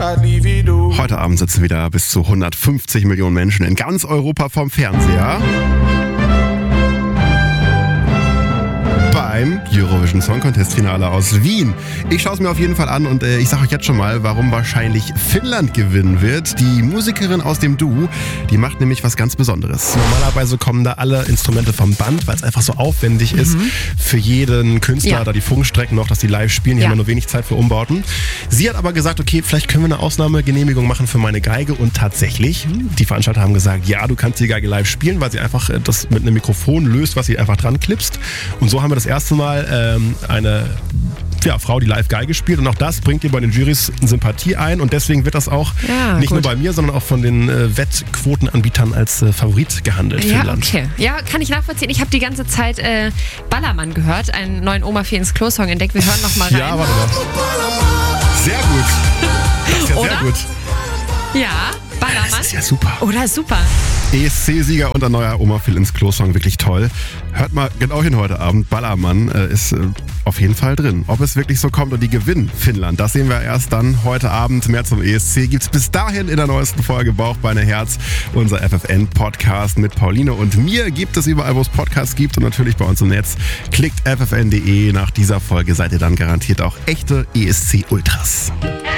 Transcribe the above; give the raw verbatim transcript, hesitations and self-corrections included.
Heute Abend sitzen wieder bis zu hundertfünfzig Millionen Menschen in ganz Europa vorm Fernseher. Beim Eurovision Song Contest Finale aus Wien. Ich schaue es mir auf jeden Fall an und äh, ich sage euch jetzt schon mal, warum wahrscheinlich Finnland gewinnen wird. Die Musikerin aus dem Duo, die macht nämlich was ganz Besonderes. Normalerweise kommen da alle Instrumente vom Band, weil es einfach so aufwendig mhm. ist für jeden Künstler, ja. da die Funkstrecken noch, dass die live spielen. Die ja. haben ja nur wenig Zeit für Umbauten. Sie hat aber gesagt, okay, vielleicht können wir eine Ausnahmegenehmigung machen für meine Geige und tatsächlich, die Veranstalter haben gesagt, ja, du kannst die Geige live spielen, weil sie einfach äh, das mit einem Mikrofon löst, was sie einfach dran klipst. Und so haben wir das erste Mal ähm, eine ja, Frau, die live Geige spielt und auch das bringt ihr bei den Jurys Sympathie ein und deswegen wird das auch ja, nicht gut. nur bei mir, sondern auch von den äh, Wettquotenanbietern als äh, Favorit gehandelt. Ja, Finnland. okay. Ja, kann ich nachvollziehen. Ich habe die ganze Zeit äh, Ballermann gehört, einen neuen Oma vier ins Klo-Song entdeckt. Wir hören noch mal rein. Ja, warte mal. Sehr gut. Das ist ja Oder? sehr gut. Ja, Ballermann. Das ist ja super. Oder super. E S C-Sieger und ein neuer Oma Phil ins Klo-Song, wirklich toll. Hört mal genau hin heute Abend. Ballermann äh, ist äh, auf jeden Fall drin. Ob es wirklich so kommt und die gewinnen Finnland, das sehen wir erst dann heute Abend. Mehr zum E S C gibt's bis dahin in der neuesten Folge Bauch, Beine, Herz. Unser F F N-Podcast mit Pauline und mir gibt es überall, wo es Podcasts gibt und natürlich bei uns im Netz. Klickt F F N punkt de. Nach dieser Folge seid ihr dann garantiert auch echte E S C-Ultras.